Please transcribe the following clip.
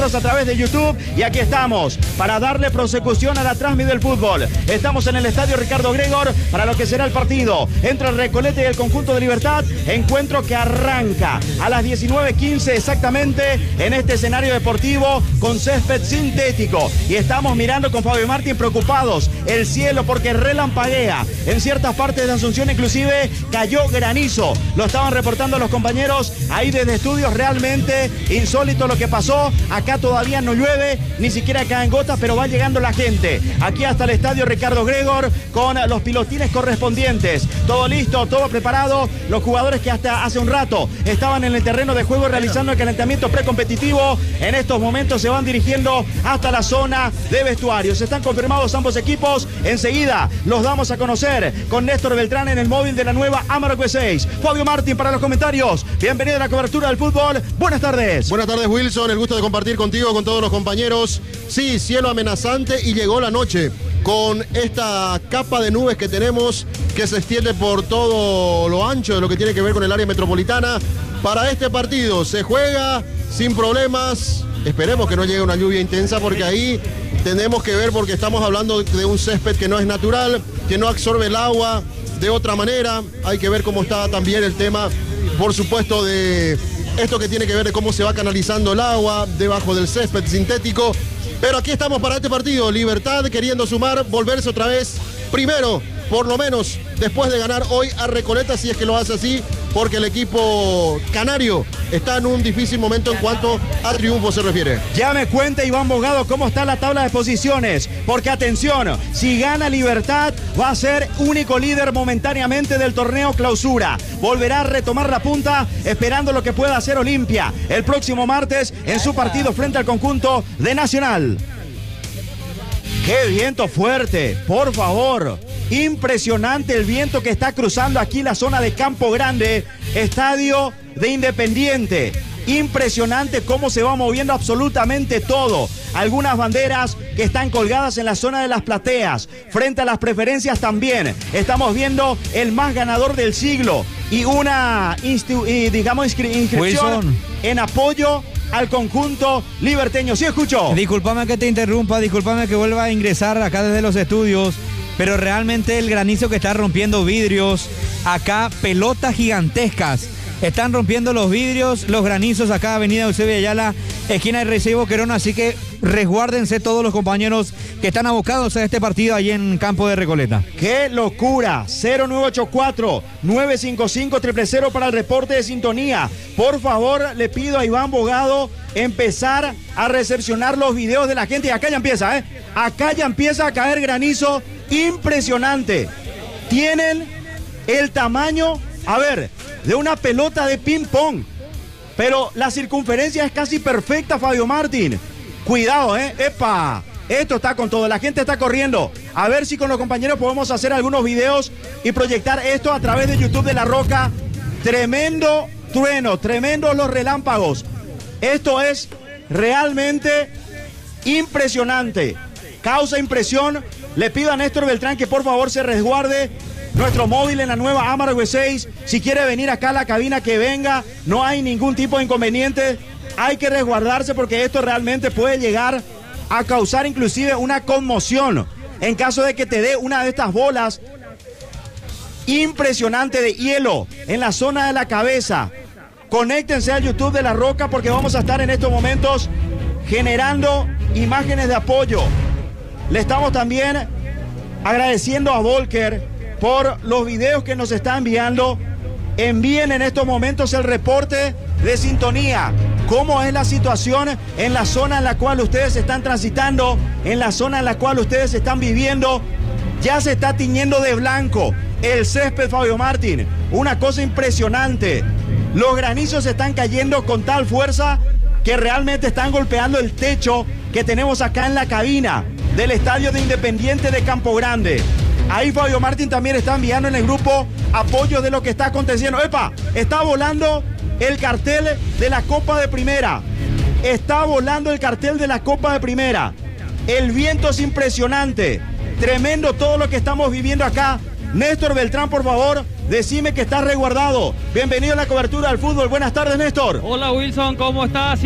a través de YouTube y aquí estamos para darle prosecución a la transmisión del fútbol. Estamos en el estadio Ricardo Gregor para lo que será el partido entre el Recoleta y el conjunto de Libertad, encuentro que arranca a las 19:15 exactamente en este escenario deportivo con césped sintético y estamos mirando con Fabio Martín preocupados el cielo porque relampaguea en ciertas partes de Asunción, inclusive cayó granizo, lo estaban reportando los compañeros ahí desde estudios. Realmente insólito lo que pasó. Acá todavía no llueve, ni siquiera caen gotas, pero va llegando la gente aquí hasta el estadio Ricardo Gregor con los pilotines correspondientes. Todo listo, todo preparado. Los jugadores que hasta hace un rato estaban en el terreno de juego realizando el calentamiento precompetitivo, en estos momentos se van dirigiendo hasta la zona de vestuarios. Están confirmados ambos equipos. Enseguida los damos a conocer con Néstor Beltrán en el móvil de la nueva Amargo 6. Fabio Martín para los comentarios. Bienvenido a la cobertura del fútbol. Buenas tardes. Buenas tardes, Wilson. El gusto de compartir contigo, con todos los compañeros. Sí, cielo amenazante y llegó la noche con esta capa de nubes que tenemos que se extiende por todo lo ancho de lo que tiene que ver con el área metropolitana. Para este partido se juega sin problemas. Esperemos que no llegue una lluvia intensa porque ahí tenemos que ver, porque estamos hablando de un césped que no es natural, que no absorbe el agua de otra manera. Hay que ver cómo está también el tema, por supuesto, de esto que tiene que ver de cómo se va canalizando el agua debajo del césped sintético. Pero aquí estamos para este partido. Libertad queriendo sumar, volverse otra vez primero, por lo menos después de ganar hoy a Recoleta, si es que lo hace así, porque el equipo canario está en un difícil momento en cuanto a triunfo se refiere. Ya me cuenta Iván Bogado cómo está la tabla de posiciones, porque atención, si gana Libertad va a ser único líder momentáneamente del torneo clausura. Volverá a retomar la punta esperando lo que pueda hacer Olimpia el próximo martes en su partido frente al conjunto de Nacional. ¡Qué viento fuerte! Por favor. Impresionante el viento que está cruzando aquí la zona de Campo Grande, estadio de Independiente. Impresionante cómo se va moviendo absolutamente todo. Algunas banderas que están colgadas en la zona de las plateas. Frente a las preferencias también. Estamos viendo el más ganador del siglo y una inscripción Wilson, en apoyo al conjunto liberteño. ¿Sí escucho? Discúlpame que te interrumpa, discúlpame que vuelva a ingresar acá desde los estudios, pero realmente el granizo que está rompiendo vidrios, acá pelotas gigantescas, están rompiendo los vidrios, los granizos acá, avenida Eusebio Ayala, esquina de Recibo Querón, así que resguárdense todos los compañeros que están abocados a este partido allí en campo de Recoleta. ¡Qué locura! 0984-955-000 para el reporte de sintonía. Por favor, le pido a Iván Bogado empezar a recepcionar los videos de la gente. Y acá ya empieza, ¿eh? Acá ya empieza a caer granizo impresionante. Tienen el tamaño, a ver, de una pelota de ping pong, pero la circunferencia es casi perfecta, Fabio Martín. Cuidado, ¡epa! Esto está con todo, la gente está corriendo. A ver si con los compañeros podemos hacer algunos videos y proyectar esto a través de YouTube de La Roca. Tremendo trueno, tremendos los relámpagos. Esto es realmente impresionante. Causa impresión. Le pido a Néstor Beltrán que por favor se resguarde nuestro móvil en la nueva Amargo 6. Si quiere venir acá a la cabina, que venga. No hay ningún tipo de inconveniente. Hay que resguardarse porque esto realmente puede llegar a causar inclusive una conmoción en caso de que te dé una de estas bolas impresionante de hielo en la zona de la cabeza. Conéctense al YouTube de La Roca porque vamos a estar en estos momentos generando imágenes de apoyo. Le estamos también agradeciendo a Volker por los videos que nos está enviando. Envíen en estos momentos el reporte de sintonía. ¿Cómo es la situación en la zona en la cual ustedes están transitando? En la zona en la cual ustedes están viviendo. Ya se está tiñendo de blanco el césped, Fabio Martín. Una cosa impresionante. Los granizos están cayendo con tal fuerza que realmente están golpeando el techo que tenemos acá en la cabina del estadio de Independiente de Campo Grande. Ahí Fabio Martín también está enviando en el grupo apoyo de lo que está aconteciendo. ¡Epa! Está volando el cartel de la Copa de Primera. Está volando el cartel de la Copa de Primera. El viento es impresionante. Tremendo todo lo que estamos viviendo acá. Néstor Beltrán, por favor, decime que estás resguardado. Bienvenido a la cobertura del fútbol. Buenas tardes, Néstor. Hola, Wilson, ¿cómo estás?